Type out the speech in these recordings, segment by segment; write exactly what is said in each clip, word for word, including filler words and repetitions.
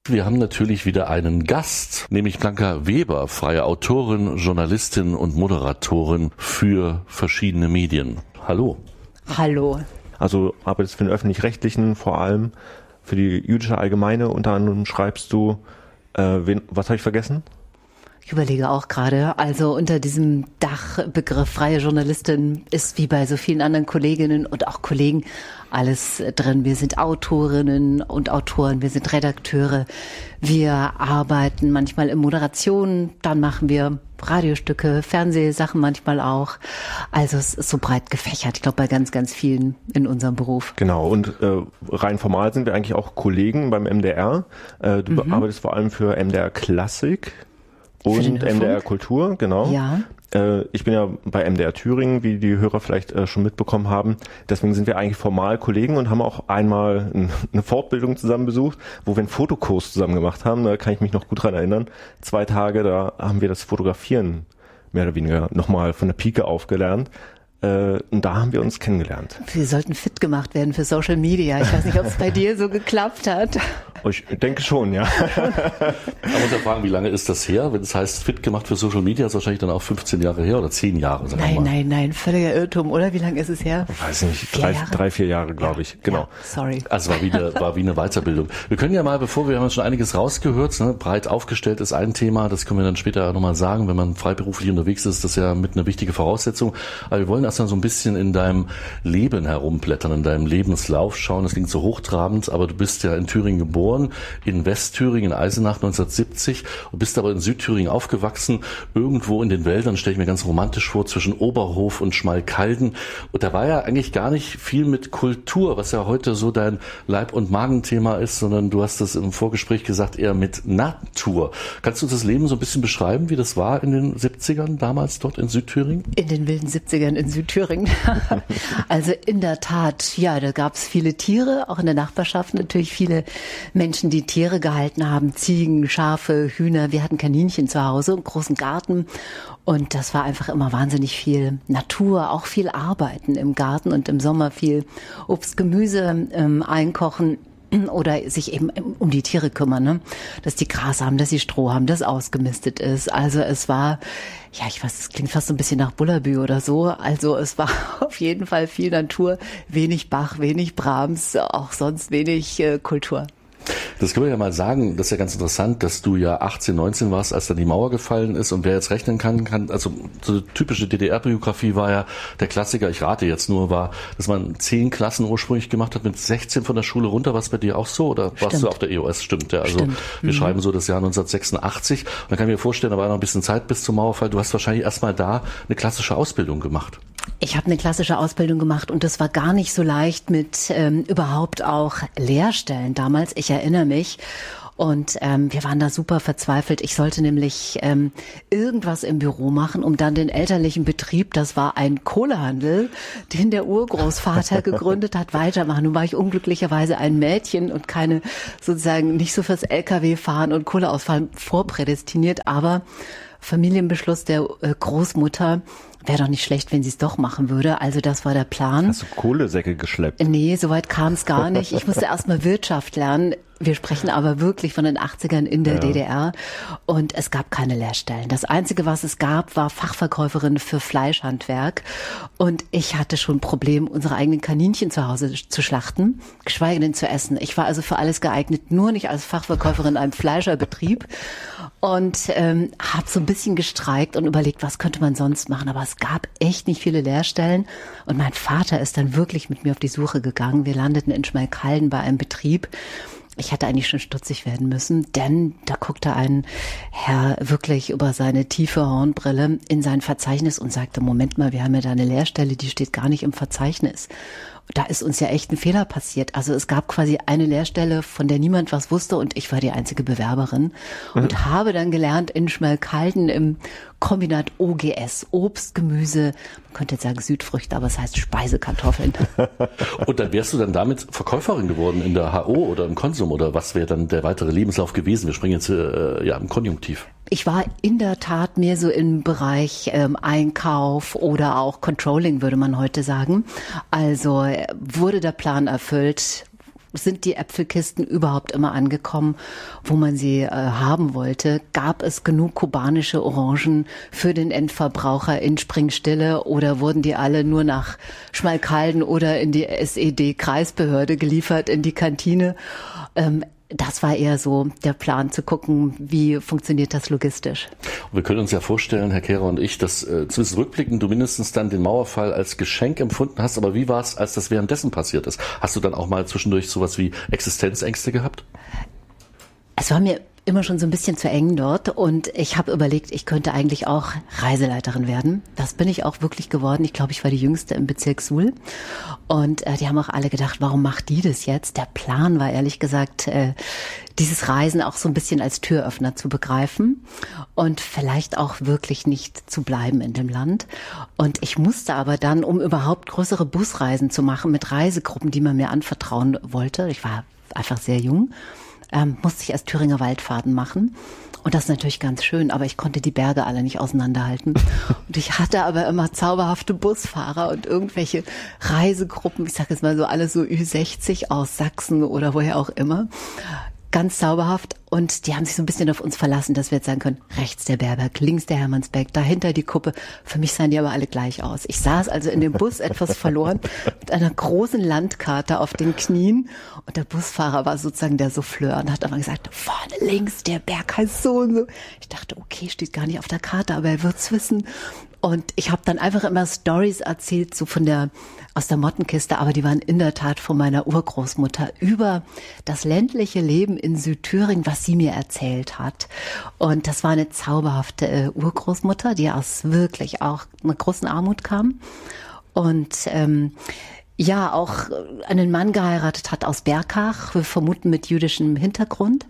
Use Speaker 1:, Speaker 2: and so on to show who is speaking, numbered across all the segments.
Speaker 1: Wir haben natürlich wieder einen Gast, nämlich Blanka Weber, freie Autorin, Journalistin und Moderatorin für verschiedene Medien. Hallo.
Speaker 2: Hallo.
Speaker 3: Also arbeitest für den Öffentlich-Rechtlichen, vor allem für die Jüdische Allgemeine. Unter anderem schreibst du, äh, wen, was habe ich vergessen?
Speaker 2: Ich überlege auch gerade, also unter diesem Dachbegriff freie Journalistin ist wie bei so vielen anderen Kolleginnen und auch Kollegen alles drin. Wir sind Autorinnen und Autoren, wir sind Redakteure, wir arbeiten manchmal in Moderation, dann machen wir Radiostücke, Fernsehsachen manchmal auch. Also es ist so breit gefächert, ich glaube bei ganz, ganz vielen in unserem Beruf.
Speaker 3: Genau, und äh, rein formal sind wir eigentlich auch Kollegen beim M D R. Äh, du mhm. arbeitest vor allem für M D R Klassik. Und M D R Kultur, genau.
Speaker 2: Ja.
Speaker 3: Äh, ich bin ja bei M D R Thüringen, wie die Hörer vielleicht äh, schon mitbekommen haben. Deswegen sind wir eigentlich formal Kollegen und haben auch einmal ein, eine Fortbildung zusammen besucht, wo wir einen Fotokurs zusammen gemacht haben. Da kann ich mich noch gut dran erinnern. Zwei Tage, da haben wir das Fotografieren mehr oder weniger nochmal von der Pike aufgelernt. Und da haben wir uns kennengelernt.
Speaker 2: Wir sollten fit gemacht werden für Social Media. Ich weiß nicht, ob es bei dir so geklappt hat.
Speaker 3: Ich denke schon, ja.
Speaker 1: Man muss ja fragen, wie lange ist das her? Wenn es heißt, fit gemacht für Social Media, ist wahrscheinlich dann auch fünfzehn Jahre her oder zehn Jahre. Sagen
Speaker 2: nein,
Speaker 1: wir mal.
Speaker 2: nein, nein, völliger Irrtum, oder? Wie lange ist es her?
Speaker 3: Ich weiß nicht, drei, drei, vier Jahre, glaube ich. Genau.
Speaker 2: Ja, sorry.
Speaker 1: Also war wie, eine, war wie eine Weiterbildung. Wir können ja mal, bevor wir haben schon einiges rausgehört, ne, breit aufgestellt ist ein Thema, das können wir dann später nochmal sagen. Wenn man freiberuflich unterwegs ist, ist das ja mit eine wichtige Voraussetzung. Aber wir wollen erst mal so ein bisschen in deinem Leben herumblättern, in deinem Lebenslauf schauen. Das klingt so hochtrabend, aber du bist ja in Thüringen geboren, in Westthüringen, in Eisenach neunzehnhundertsiebzig und bist aber in Südthüringen aufgewachsen, irgendwo in den Wäldern, stelle ich mir ganz romantisch vor, zwischen Oberhof und Schmalkalden. Und da war ja eigentlich gar nicht viel mit Kultur, was ja heute so dein Leib- und Magenthema ist, sondern du hast das im Vorgespräch gesagt, eher mit Natur. Kannst du das Leben so ein bisschen beschreiben, wie das war in den siebzigern damals dort in Südthüringen?
Speaker 2: In den wilden siebzigern in Südthüringen. Also in der Tat, ja, da gab es viele Tiere, auch in der Nachbarschaft natürlich viele Menschen, die Tiere gehalten haben, Ziegen, Schafe, Hühner. Wir hatten Kaninchen zu Hause, einen großen Garten und das war einfach immer wahnsinnig viel Natur, auch viel Arbeiten im Garten und im Sommer viel Obst, Gemüse ähm, einkochen. Oder sich eben um die Tiere kümmern, ne? Dass die Gras haben, dass sie Stroh haben, dass ausgemistet ist. Also es war, ja, ich weiß, es klingt fast so ein bisschen nach Bullabü oder so. Also es war auf jeden Fall viel Natur, wenig Bach, wenig Brahms, auch sonst wenig äh, Kultur.
Speaker 1: Das können wir ja mal sagen, das ist ja ganz interessant, dass du ja achtzehn, neunzehn warst, als dann die Mauer gefallen ist und wer jetzt rechnen kann, kann, also so eine typische D D R-Biografie war ja, der Klassiker, ich rate jetzt nur, war, dass man zehn Klassen ursprünglich gemacht hat, mit sechzehn von der Schule runter. War es bei dir auch so oder warst
Speaker 2: Stimmt.
Speaker 1: du auf der E O S? Stimmt, ja. Also
Speaker 2: Stimmt.
Speaker 1: wir
Speaker 2: mhm.
Speaker 1: schreiben so das Jahr neunzehnhundertsechsundachtzig und dann kann ich mir vorstellen, da war noch ein bisschen Zeit bis zum Mauerfall. Du hast wahrscheinlich erstmal da eine klassische Ausbildung gemacht.
Speaker 2: Ich habe eine klassische Ausbildung gemacht und das war gar nicht so leicht mit ähm, überhaupt auch Lehrstellen damals. Ich erinnere mich. Und ähm, wir waren da super verzweifelt. Ich sollte nämlich ähm, irgendwas im Büro machen, um dann den elterlichen Betrieb, das war ein Kohlehandel, den der Urgroßvater gegründet hat, weitermachen. Nun war ich unglücklicherweise ein Mädchen und keine, sozusagen nicht so fürs L K W-Fahren und Kohleausfahren vorprädestiniert, aber Familienbeschluss der äh, Großmutter, wäre doch nicht schlecht, wenn sie es doch machen würde. Also das war der Plan.
Speaker 3: Hast du Kohlesäcke geschleppt?
Speaker 2: Nee, soweit kam es gar nicht. Ich musste erst mal Wirtschaft lernen. Wir sprechen aber wirklich von den achtzigern in der ja. D D R. Und es gab keine Lehrstellen. Das Einzige, was es gab, war Fachverkäuferin für Fleischhandwerk. Und ich hatte schon ein Problem, unsere eigenen Kaninchen zu Hause zu schlachten, geschweige denn zu essen. Ich war also für alles geeignet, nur nicht als Fachverkäuferin in einem Fleischerbetrieb. Und ähm, habe so ein bisschen gestreikt und überlegt, was könnte man sonst machen. Aber es gab echt nicht viele Lehrstellen. Und mein Vater ist dann wirklich mit mir auf die Suche gegangen. Wir landeten in Schmalkalden bei einem Betrieb. Ich hätte eigentlich schon stutzig werden müssen, denn da guckte ein Herr wirklich über seine tiefe Hornbrille in sein Verzeichnis und sagte, Moment mal, wir haben ja da eine Lehrstelle, die steht gar nicht im Verzeichnis. Da ist uns ja echt ein Fehler passiert. Also es gab quasi eine Lehrstelle, von der niemand was wusste und ich war die einzige Bewerberin und mhm. habe dann gelernt in Schmalkalden im Kombinat O G S, Obst, Gemüse, man könnte jetzt sagen Südfrüchte, aber es heißt Speisekartoffeln.
Speaker 1: Und dann wärst du dann damit Verkäuferin geworden in der H O oder im Konsum oder was wäre dann der weitere Lebenslauf gewesen? Wir springen jetzt äh, ja im Konjunktiv.
Speaker 2: Ich war in der Tat mehr so im Bereich ähm, Einkauf oder auch Controlling, würde man heute sagen. Also wurde der Plan erfüllt, sind die Äpfelkisten überhaupt immer angekommen, wo man sie äh, haben wollte? Gab es genug kubanische Orangen für den Endverbraucher in Springstille oder wurden die alle nur nach Schmalkalden oder in die S E D-Kreisbehörde geliefert, in die Kantine? Ähm, Das war eher so der Plan, zu gucken, wie funktioniert das logistisch.
Speaker 1: Und wir können uns ja vorstellen, Herr Kehrer und ich, dass äh, zumindest rückblickend du mindestens dann den Mauerfall als Geschenk empfunden hast. Aber wie war es, als das währenddessen passiert ist? Hast du dann auch mal zwischendurch sowas wie Existenzängste gehabt?
Speaker 2: Es war mir immer schon so ein bisschen zu eng dort und ich habe überlegt, ich könnte eigentlich auch Reiseleiterin werden. Das bin ich auch wirklich geworden. Ich glaube, ich war die Jüngste im Bezirk Suhl und äh, die haben auch alle gedacht, warum macht die das jetzt? Der Plan war ehrlich gesagt, äh, dieses Reisen auch so ein bisschen als Türöffner zu begreifen und vielleicht auch wirklich nicht zu bleiben in dem Land. Und ich musste aber dann, um überhaupt größere Busreisen zu machen mit Reisegruppen, die man mir anvertrauen wollte, ich war einfach sehr jung, Ähm, musste ich erst Thüringer Waldfahrten machen. Und das ist natürlich ganz schön, aber ich konnte die Berge alle nicht auseinanderhalten. Und ich hatte aber immer zauberhafte Busfahrer und irgendwelche Reisegruppen, ich sage jetzt mal so alles so Ü sechzig aus Sachsen oder woher auch immer. Ganz zauberhaft und die haben sich so ein bisschen auf uns verlassen, dass wir jetzt sagen können, rechts der Berberg, links der Hermannsberg, dahinter die Kuppe. Für mich sahen die aber alle gleich aus. Ich saß also in dem Bus etwas verloren mit einer großen Landkarte auf den Knien und der Busfahrer war sozusagen der Souffleur und hat aber gesagt, vorne links der Berg heißt so und so. Ich dachte, okay, steht gar nicht auf der Karte, aber er wird's wissen. Und ich habe dann einfach immer Stories erzählt, so von der aus der Mottenkiste, aber die waren in der Tat von meiner Urgroßmutter über das ländliche Leben in Südthüringen, was sie mir erzählt hat. Und das war eine zauberhafte äh, Urgroßmutter, die aus wirklich auch einer großen Armut kam und ähm, ja auch einen Mann geheiratet hat aus Berkach, wir vermuten mit jüdischem Hintergrund.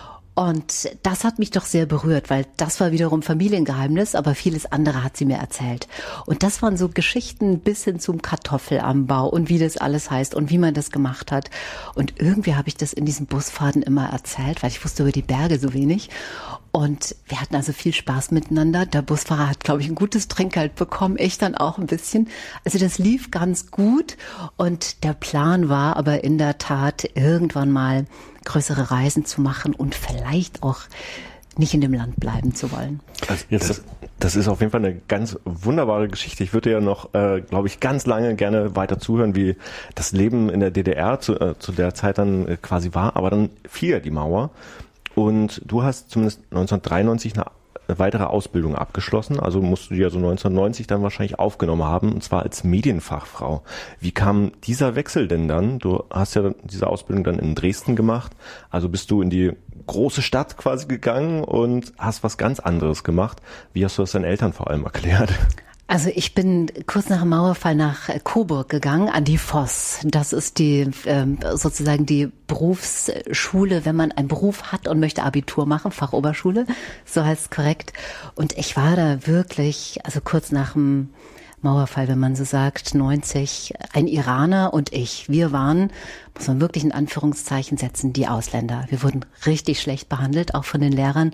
Speaker 2: Und das hat mich doch sehr berührt, weil das war wiederum Familiengeheimnis, aber vieles andere hat sie mir erzählt. Und das waren so Geschichten bis hin zum Kartoffelanbau und wie das alles heißt und wie man das gemacht hat. Und irgendwie habe ich das in diesen Busfahrten immer erzählt, weil ich wusste über die Berge so wenig. Und wir hatten also viel Spaß miteinander. Der Busfahrer hat, glaube ich, ein gutes Trinkgeld bekommen, ich dann auch ein bisschen. Also das lief ganz gut und der Plan war aber in der Tat irgendwann mal größere Reisen zu machen und vielleicht auch nicht in dem Land bleiben zu wollen.
Speaker 3: Also jetzt, das, das ist auf jeden Fall eine ganz wunderbare Geschichte. Ich würde ja noch, äh, glaube ich, ganz lange gerne weiter zuhören, wie das Leben in der D D R zu, äh, zu der Zeit dann äh, quasi war. Aber dann fiel ja die Mauer und du hast zumindest neunzehnhundertdreiundneunzig eine weitere Ausbildung abgeschlossen, also musst du die ja so neunzehnhundertneunzig dann wahrscheinlich aufgenommen haben, und zwar als Medienfachfrau. Wie kam dieser Wechsel denn dann? Du hast ja diese Ausbildung dann in Dresden gemacht, also bist du in die große Stadt quasi gegangen und hast was ganz anderes gemacht. Wie hast du das deinen Eltern vor allem erklärt?
Speaker 2: Also ich bin kurz nach dem Mauerfall nach Coburg gegangen, an die Voss. Das ist die ähm, sozusagen die Berufsschule, wenn man einen Beruf hat und möchte Abitur machen, Fachoberschule, so heißt es korrekt. Und ich war da wirklich, also kurz nach dem Mauerfall, wenn man so sagt, neunzig, ein Iraner und ich. Wir waren, muss man wirklich in Anführungszeichen setzen, die Ausländer. Wir wurden richtig schlecht behandelt, auch von den Lehrern.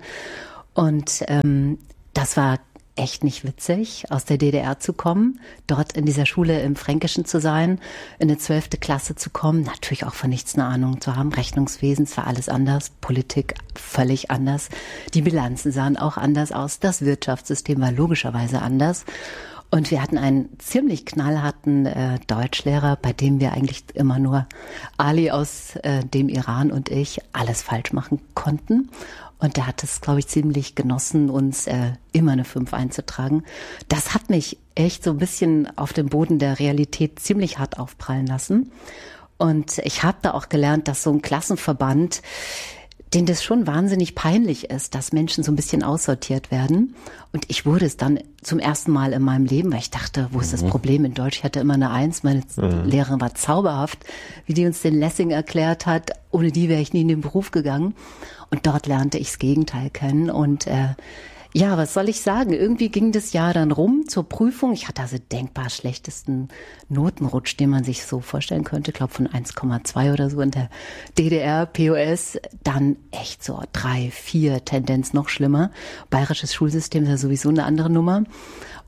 Speaker 2: Und ähm, das war echt nicht witzig, aus der D D R zu kommen, dort in dieser Schule im Fränkischen zu sein, in eine zwölfte Klasse zu kommen, natürlich auch von nichts eine Ahnung zu haben. Rechnungswesen, es war alles anders, Politik völlig anders, die Bilanzen sahen auch anders aus, das Wirtschaftssystem war logischerweise anders. Und wir hatten einen ziemlich knallharten äh, Deutschlehrer, bei dem wir eigentlich immer nur Ali aus äh, dem Iran und ich alles falsch machen konnten. Und der hat es, glaube ich, ziemlich genossen, uns äh, immer eine fünf einzutragen. Das hat mich echt so ein bisschen auf dem Boden der Realität ziemlich hart aufprallen lassen. Und ich habe da auch gelernt, dass so ein Klassenverband, denen das schon wahnsinnig peinlich ist, dass Menschen so ein bisschen aussortiert werden. Und ich wurde es dann zum ersten Mal in meinem Leben, weil ich dachte, wo ist das Problem in Deutsch? Ich hatte immer eine Eins, meine mhm. Lehrerin war zauberhaft, wie die uns den Lessing erklärt hat. Ohne die wäre ich nie in den Beruf gegangen. Und dort lernte ich das Gegenteil kennen. Und äh, ja, was soll ich sagen? Irgendwie ging das Jahr dann rum zur Prüfung. Ich hatte also denkbar schlechtesten Notenrutsch, den man sich so vorstellen könnte. Ich glaube von eins Komma zwei oder so in der D D R, P O S. Dann echt so drei, vier, Tendenz noch schlimmer. Bayerisches Schulsystem ist ja sowieso eine andere Nummer.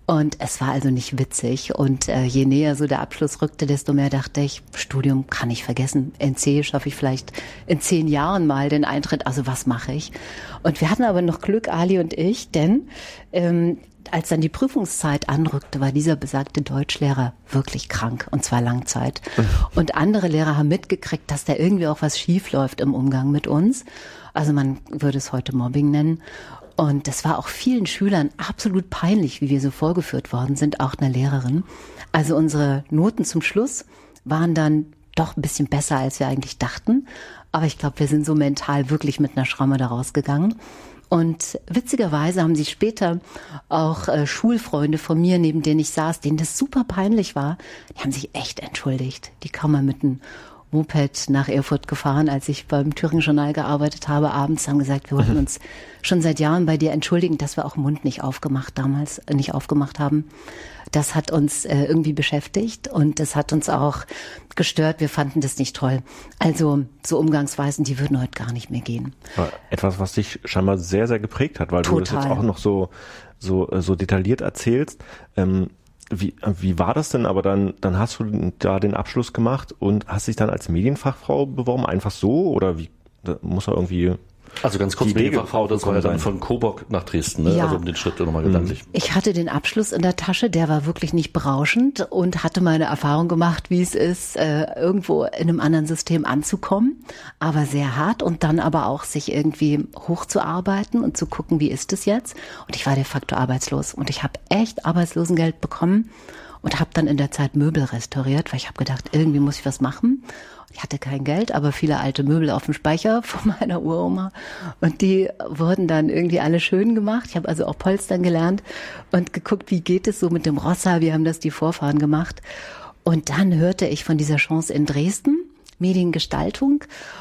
Speaker 2: Und es war also nicht witzig. Und äh, je näher so der Abschluss rückte, desto mehr dachte ich, Studium kann ich vergessen. N C schaffe ich vielleicht in zehn Jahren mal den Eintritt. Also was mache ich? Und wir hatten aber noch Glück, Ali und ich, denn ähm, als dann die Prüfungszeit anrückte, war dieser besagte Deutschlehrer wirklich krank, und zwar Langzeit. Und andere Lehrer haben mitgekriegt, dass da irgendwie auch was schief läuft im Umgang mit uns. Also man würde es heute Mobbing nennen. Und das war auch vielen Schülern absolut peinlich, wie wir so vorgeführt worden sind, auch einer Lehrerin. Also unsere Noten zum Schluss waren dann doch ein bisschen besser, als wir eigentlich dachten. Aber ich glaube, wir sind so mental wirklich mit einer Schramme da rausgegangen. Und witzigerweise haben sich später auch äh, Schulfreunde von mir, neben denen ich saß, denen das super peinlich war, die haben sich echt entschuldigt. Die kamen mal mit einem Moped nach Erfurt gefahren, als ich beim Thüringer Journal gearbeitet habe, abends, haben gesagt, wir wollten uns schon seit Jahren bei dir entschuldigen, dass wir auch den Mund nicht aufgemacht damals, äh, nicht aufgemacht haben. Das hat uns äh, irgendwie beschäftigt und das hat uns auch gestört. Wir fanden das nicht toll. Also so Umgangsweisen, die würden heute gar nicht mehr gehen.
Speaker 3: Etwas, was dich scheinbar sehr, sehr geprägt hat, weil
Speaker 2: Total.
Speaker 3: du das jetzt auch noch so so so detailliert erzählst. Ähm, wie wie war das denn? Aber dann dann hast du da den Abschluss gemacht und hast dich dann als Medienfachfrau beworben, einfach so, oder wie? Da muss er irgendwie
Speaker 1: Also ganz kurz, Medienfachfrau, das war ja dann von Coburg nach Dresden, ne?
Speaker 2: Ja.
Speaker 1: Also um den Schritt nochmal gedanklich.
Speaker 2: Ich hatte den Abschluss in der Tasche, der war wirklich nicht berauschend und hatte meine Erfahrung gemacht, wie es ist, äh, irgendwo in einem anderen System anzukommen, aber sehr hart und dann aber auch sich irgendwie hochzuarbeiten und zu gucken, wie ist es jetzt? Und ich war de facto arbeitslos und ich habe echt Arbeitslosengeld bekommen und habe dann in der Zeit Möbel restauriert, weil ich habe gedacht, irgendwie muss ich was machen. Ich hatte kein Geld, aber viele alte Möbel auf dem Speicher von meiner Uroma und die wurden dann irgendwie alle schön gemacht. Ich habe also auch Polstern gelernt und geguckt, wie geht es so mit dem Rossa, wie haben das die Vorfahren gemacht. Und dann hörte ich von dieser Chance in Dresden, Mediengestaltung,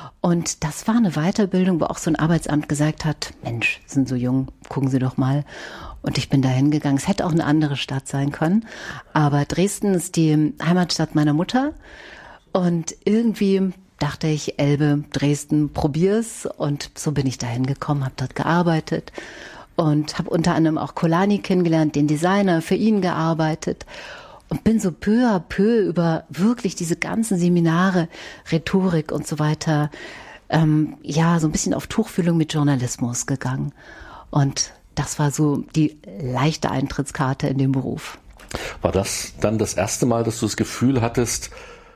Speaker 2: und das war eine Weiterbildung, wo auch so ein Arbeitsamt gesagt hat, Mensch, sind so jung, gucken Sie doch mal. Und ich bin da hingegangen. Es hätte auch eine andere Stadt sein können, aber Dresden ist die Heimatstadt meiner Mutter. Und irgendwie dachte ich, Elbe, Dresden, probier's. Und so bin ich da hingekommen, habe dort gearbeitet und habe unter anderem auch Kolani kennengelernt, den Designer, für ihn gearbeitet. Und bin so peu à peu über wirklich diese ganzen Seminare, Rhetorik und so weiter, ähm, ja, so ein bisschen auf Tuchfühlung mit Journalismus gegangen. Und das war so die leichte Eintrittskarte in den Beruf.
Speaker 1: War das dann das erste Mal, dass du das Gefühl hattest,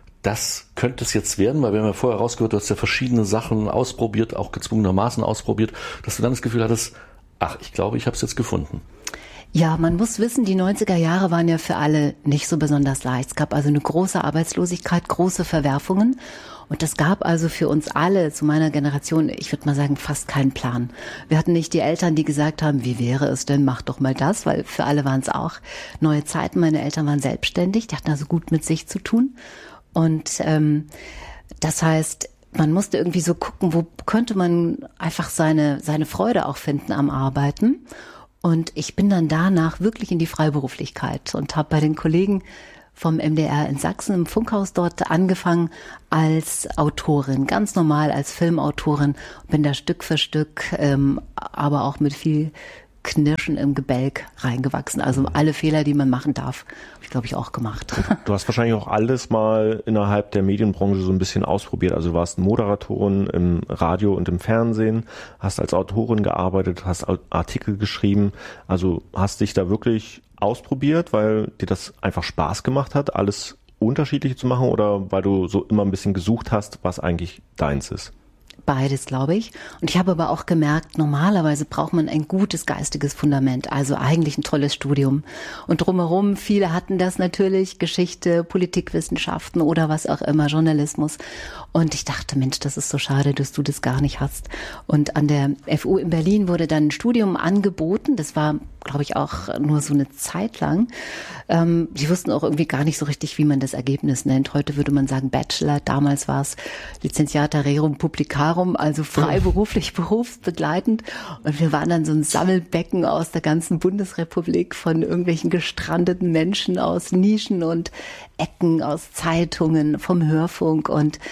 Speaker 1: das könnte es jetzt werden? Weil wir haben ja vorher rausgehört, du hast ja verschiedene Sachen ausprobiert, auch gezwungenermaßen ausprobiert, dass du dann das Gefühl hattest, ach, ich glaube, ich habe es jetzt gefunden.
Speaker 2: Ja, man muss wissen, die neunziger Jahre waren ja für alle nicht so besonders leicht. Es gab also eine große Arbeitslosigkeit, große Verwerfungen. Und das gab also für uns alle, zu meiner Generation, ich würde mal sagen, fast keinen Plan. Wir hatten nicht die Eltern, die gesagt haben, wie wäre es denn, mach doch mal das, weil für alle waren es auch neue Zeiten. Meine Eltern waren selbstständig, die hatten also gut mit sich zu tun. Und ähm, das heißt, man musste irgendwie so gucken, wo könnte man einfach seine seine Freude auch finden am Arbeiten. Und ich bin dann danach wirklich in die Freiberuflichkeit und habe bei den Kollegen vom M D R in Sachsen im Funkhaus dort angefangen als Autorin, ganz normal als Filmautorin, bin da Stück für Stück, ähm, aber auch mit viel Knirschen im Gebälk reingewachsen. Also alle Fehler, die man machen darf, habe ich, glaube ich, auch gemacht.
Speaker 3: Du hast wahrscheinlich auch alles mal innerhalb der Medienbranche so ein bisschen ausprobiert. Also du warst Moderatorin im Radio und im Fernsehen, hast als Autorin gearbeitet, hast Artikel geschrieben. Also hast dich da wirklich ausprobiert, weil dir das einfach Spaß gemacht hat, alles unterschiedlich zu machen, oder weil du so immer ein bisschen gesucht hast, was eigentlich deins ist?
Speaker 2: Beides, glaube ich. Und ich habe aber auch gemerkt, normalerweise braucht man ein gutes geistiges Fundament, also eigentlich ein tolles Studium. Und drumherum, viele hatten das natürlich, Geschichte, Politikwissenschaften oder was auch immer, Journalismus. Und ich dachte, Mensch, das ist so schade, dass du das gar nicht hast. Und an der F U in Berlin wurde dann ein Studium angeboten. Das war, glaube ich, auch nur so eine Zeit lang. Ähm, die wussten auch irgendwie gar nicht so richtig, wie man das Ergebnis nennt. Heute würde man sagen Bachelor. Damals war es Licenciata Rerum Publicarum, also freiberuflich, berufsbegleitend. Und wir waren dann so ein Sammelbecken aus der ganzen Bundesrepublik von irgendwelchen gestrandeten Menschen aus Nischen und Ecken, aus Zeitungen, vom Hörfunk. Und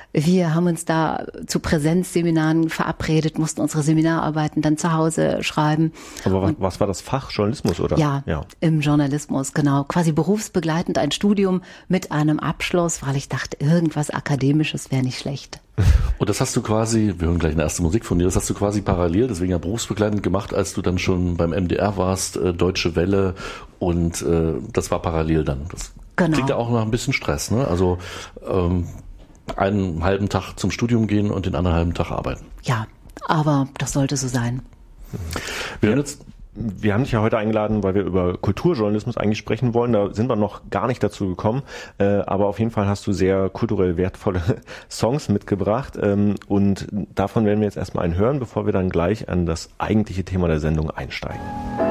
Speaker 2: Wir haben uns da zu Präsenzseminaren verabredet, mussten unsere Seminararbeiten dann zu Hause schreiben.
Speaker 3: Aber was, was war das Fach? Journalismus, oder?
Speaker 2: Ja, ja, im Journalismus, genau. Quasi berufsbegleitend ein Studium mit einem Abschluss, weil ich dachte, irgendwas Akademisches wäre nicht schlecht.
Speaker 1: Und das hast du quasi, wir hören gleich eine erste Musik von dir, das hast du quasi parallel, deswegen ja berufsbegleitend gemacht, als du dann schon beim M D R warst, äh, Deutsche Welle, und äh, das war parallel dann. Das genau. Klingt ja auch nach ein bisschen Stress, ne? Also ähm, einen halben Tag zum Studium gehen und den anderen halben Tag arbeiten.
Speaker 2: Ja, aber das sollte so sein.
Speaker 3: Wir haben jetzt Wir haben dich ja heute eingeladen, weil wir über Kulturjournalismus eigentlich sprechen wollen. Da sind wir noch gar nicht dazu gekommen. Äh, aber auf jeden Fall hast du sehr kulturell wertvolle Songs mitgebracht. Ähm, und davon werden wir jetzt erstmal einen hören, bevor wir dann gleich an das eigentliche Thema der Sendung einsteigen.